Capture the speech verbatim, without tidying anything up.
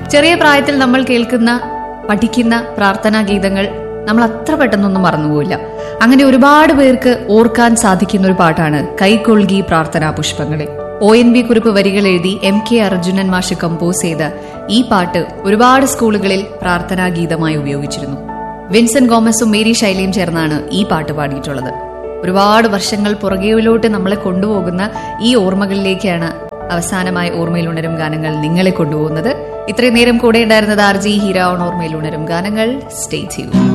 ചെറിയ പ്രായത്തിൽ നമ്മൾ കേൾക്കുന്ന പഠിക്കുന്ന പ്രാർത്ഥനാ ഗീതങ്ങൾ നമ്മൾ അത്ര പെട്ടെന്നൊന്നും മറന്നുപോയില്ല. അങ്ങനെ ഒരുപാട് പേർക്ക് ഓർക്കാൻ സാധിക്കുന്ന ഒരു പാട്ടാണ് കൈക്കൊള്ളുകി പ്രാർത്ഥനാ പുഷ്പങ്ങളെ. ഒ എൻ വി കുറിപ്പ് വരികൾ എഴുതി എം കെ അർജുനൻ മാഷ് കമ്പോസ് ചെയ്ത ഈ പാട്ട് ഒരുപാട് സ്കൂളുകളിൽ പ്രാർത്ഥനാ ഗീതമായി ഉപയോഗിച്ചിരുന്നു. വിൻസെന്റ് ഗോമസും മേരി ശൈലിയും ചേർന്നാണ് ഈ പാട്ട് പാടിയിട്ടുള്ളത്. ഒരുപാട് വർഷങ്ങൾ പുറകെയിലോട്ട് നമ്മളെ കൊണ്ടുപോകുന്ന ഈ ഓർമ്മകളിലേക്കാണ് അവസാനമായി ഓർമ്മയിൽ ഉണരും ഗാനങ്ങൾ നിങ്ങളെ കൊണ്ടുപോകുന്നത്. ഇത്രയും നേരം കൂടെ ഉണ്ടായിരുന്നത് ആർ ജി ഹീര ഓൺ ഓർമ്മയിൽ ഉണരും ഗാനങ്ങൾ. Stay tuned.